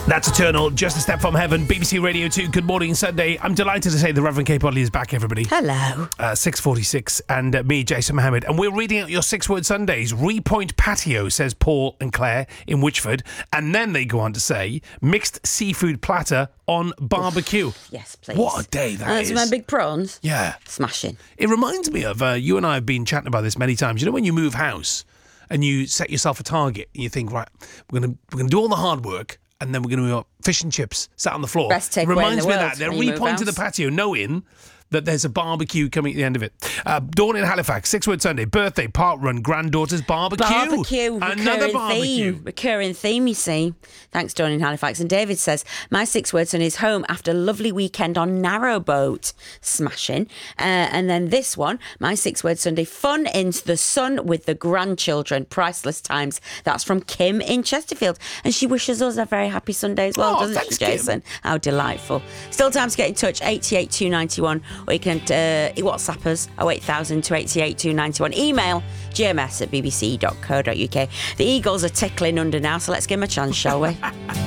That's Eternal, Just a Step from Heaven, BBC Radio 2, Good Morning Sunday. I'm delighted to say the Reverend Kate Bodley is back, everybody. Hello. 6:46, and me, Jason Mohammed. And we're reading out your 6-word Sundays. Repoint patio, says Paul and Claire in Witchford. And then they go on to say, mixed seafood platter on barbecue. Yes, please. What a day that is. That's my big prawns. Yeah. Smashing. It reminds me of, you and I have been chatting about this many times. You know when you move house and you set yourself a target and you think, right, we're gonna do all the hard work, and then we're going to have fish and chips sat on the floor. Best takeaway in the Reminds me of world that. They're when you move repointing the house. patio, knowing that there's a barbecue coming at the end of it. Dawn in Halifax, 6-word Sunday, birthday, park run, granddaughter's barbecue. Another barbecue. Recurring theme, you see. Thanks, Dawn in Halifax. And David says, my 6-word Sunday is home after a lovely weekend on narrowboat. Smashing. And then this one, my 6-word Sunday, fun in the sun with the grandchildren. Priceless times. That's from Kim in Chesterfield. And she wishes us a very happy Sunday as well, doesn't thanks, she, Jason? Kim. How delightful. Still time to get in touch, 88291, or you can WhatsApp us, 08000 to 88291. Email gms@bbc.co.uk. The Eagles are tickling under now, so let's give them a chance, shall we?